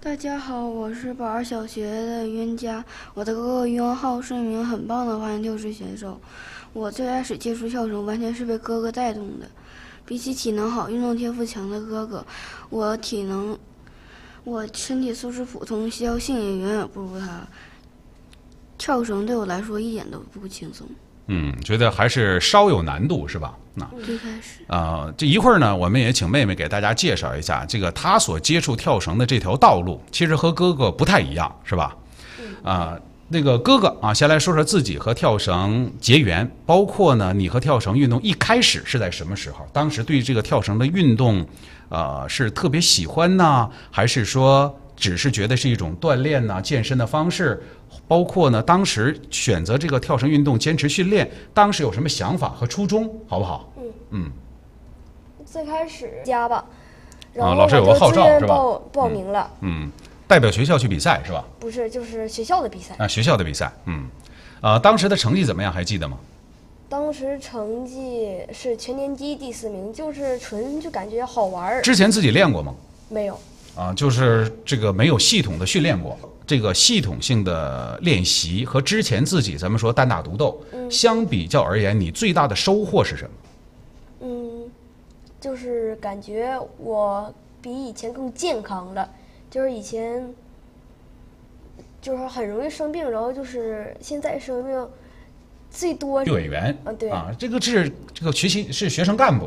大家好，我是宝儿小学的冤家，我的哥哥冤浩是一名很棒的花样跳水选手。我最开始接触跳绳完全是被哥哥带动的。比起体能好、运动天赋强的哥哥，我身体素质普通，协调性也远远不如他。跳绳对我来说一点都不轻松。 觉得还是稍有难度是吧？ 最开始这一会儿呢，我们也请妹妹给大家介绍一下这个她所接触跳绳的这条道路，其实和哥哥不太一样，是吧？那个哥哥啊，先来说说自己和跳绳结缘，包括呢，你和跳绳运动一开始是在什么时候？当时对这个跳绳的运动，是特别喜欢呢，还是说只是觉得是一种锻炼呢、健身的方式？包括呢，当时选择这个跳绳运动坚持训练，当时有什么想法和初衷，好不好？ 最开始家吧，然后老师有个号召是吧？ 报名了。 代表学校去比赛是吧？ 不是，就是学校的比赛。 学校的比赛。当时的成绩怎么样？还记得吗？ 当时成绩是全年级第4名，就是就感觉好玩。 之前自己练过吗？ 没有。 就是这个没有系统的训练过。这个系统性的练习和之前自己咱们说单打独斗，相比较而言，你最大的收获是什么？ 就是感觉我比以前更健康了，就是以前就是很容易生病，然后就是现在生病最多委员对这个学习是学生干部。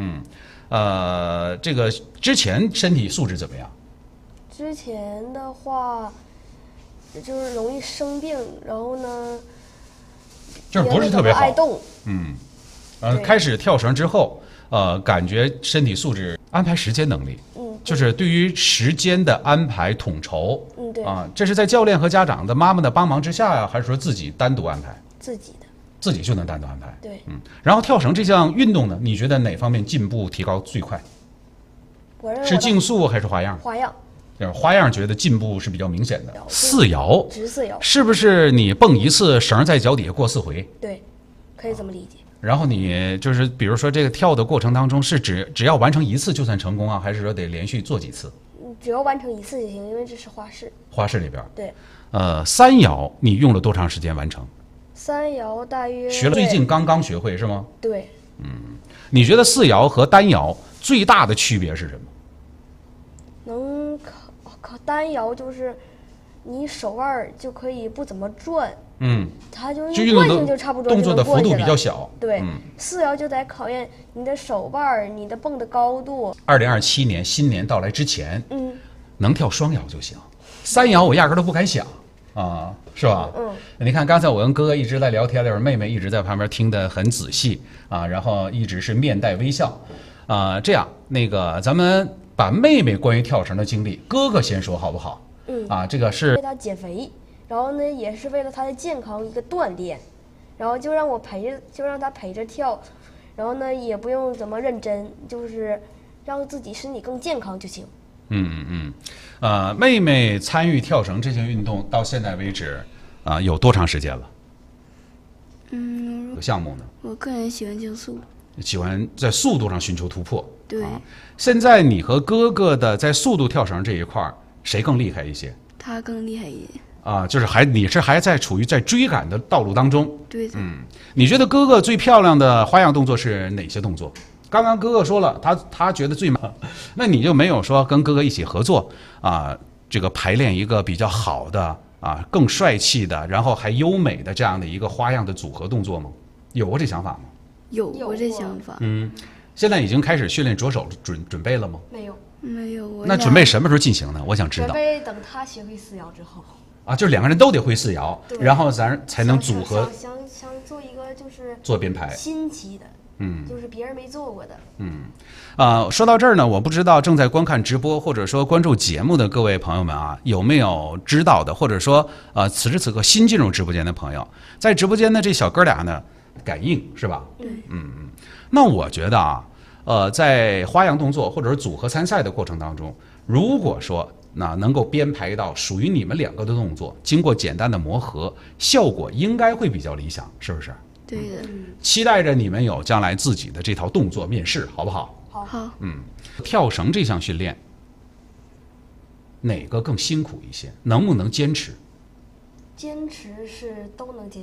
这个之前身体素质怎么样？ 之前的话就是容易生病，然后呢就是不是特别好， 爱动。 开始跳绳之后，感觉身体素质、安排时间能力，就是对于时间的安排统筹， 对这是在教练和家长的妈妈的帮忙之下呀，还是说自己单独安排？自己就能单独安排。 对， 然后跳绳这项运动呢，你觉得哪方面进步提高最快？ 我认为是竞速还是花样？花样觉得进步是比较明显的。4摇， 直4摇， 是不是你蹦一次绳在脚底下过4回？ 对，可以这么理解。 然后你就是比如说这个跳的过程当中，是只要完成1次就算成功啊，还是说得连续做几次？ 只要完成1次就行，因为这是花式里边。 对。 3摇你用了多长时间完成 ？3摇大约学了，最近刚学会是吗？ 对。 你觉得4摇和单摇最大的区别是什么？ 能考单摇就是你手腕就可以不怎么转，它就运动惯性就差不多， 动作的幅度比较小。 对，4摇就得考验你的手腕，你的蹦的高度。 2027年新年到来之前，能跳双摇就行，3摇我压根都不敢想啊，是吧？你看刚才我跟哥哥一直在聊天的时候，妹妹一直在旁边听得很仔细啊，然后一直是面带微笑啊。这样，那个咱们把妹妹关于跳绳的经历，哥哥先说好不好？这个是为他减肥，然后呢也是为了他的健康一个锻炼，然后就让他陪着跳，然后呢也不用怎么认真，就是让自己身体更健康就行。 妹妹参与跳绳这项运动到现在为止有多长时间了？有项目呢？ 我个人喜欢竞速， 喜欢在速度上寻求突破。 对。 现在你和哥哥的在速度跳绳这一块谁更厉害一些？ 他更厉害一点。 就是你还在处于在追赶的道路当中。 对的。 你觉得哥哥最漂亮的花样动作是哪些动作？刚刚哥哥说了，他觉得最美，那你就没有说跟哥哥一起合作这个排练一个比较好的更帅气的，然后还优美的这样的一个花样的组合动作吗？有过这想法吗？ 有过这想法。 现在已经开始训练着手准备了吗？ 没有。 那准备什么时候进行呢？我想知道。 准备等他学会4摇之后。 就是2个人都得会4摇，然后咱才能组合。 想做一个就是做编排新奇的。就是别人没做过的。 说到这儿呢，我不知道正在观看直播或者说关注节目的各位朋友们有没有知道的，或者说此时此刻新进入直播间的朋友，在直播间的这小哥俩呢，感应是吧？那我觉得在花样动作或者是组合参赛的过程当中，如果说能够编排到属于你们2个的动作，经过简单的磨合，效果应该会比较理想，是不是？ 对的。 期待着你们有将来自己的这套动作面试，好不好？ 好。 跳绳这项训练哪个更辛苦一些？能不能坚持？ 坚持是都能坚